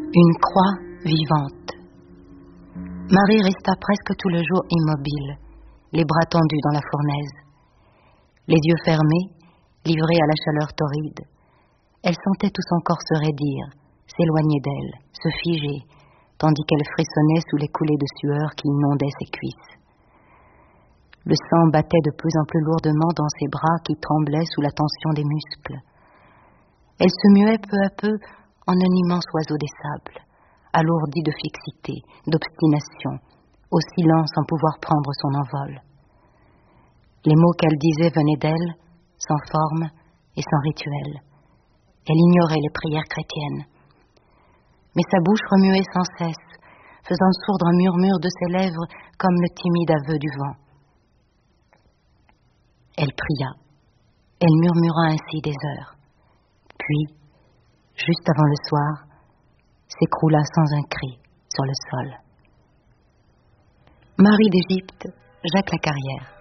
Une croix vivante. Marie resta presque tout le jour immobile, les bras tendus dans la fournaise. Les yeux fermés, livrés à la chaleur torride, elle sentait tout son corps se raidir, s'éloigner d'elle, se figer, tandis qu'elle frissonnait sous les coulées de sueur qui inondaient ses cuisses. Le sang battait de plus en plus lourdement dans ses bras qui tremblaient sous la tension des muscles. Elle se muait peu à peu en un immense oiseau des sables, alourdi de fixité, d'obstination, oscillant sans pouvoir prendre son envol. Les mots qu'elle disait venaient d'elle, sans forme et sans rituel. Elle ignorait les prières chrétiennes. Mais sa bouche remuait sans cesse, faisant sourdre un murmure de ses lèvres comme le timide aveu du vent. Elle pria. Elle murmura ainsi des heures. Puis, juste avant le soir, s'écroula sans un cri sur le sol. Marie d'Égypte, Jacques Lacarrière.